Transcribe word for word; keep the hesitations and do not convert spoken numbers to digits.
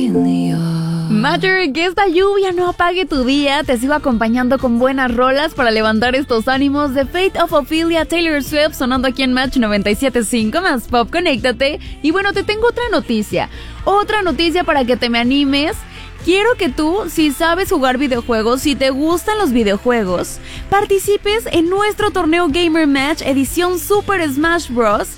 Matter, que esta lluvia no apague tu día. Te sigo acompañando con buenas rolas para levantar estos ánimos. The Fate of Ophelia, Taylor Swift, sonando aquí en Match noventa y siete punto cinco, más pop, conéctate. Y bueno, te tengo otra noticia. Otra noticia para que te me animes. Quiero que tú, si sabes jugar videojuegos, si te gustan los videojuegos, participes en nuestro torneo Gamer Match edición Super Smash Bros.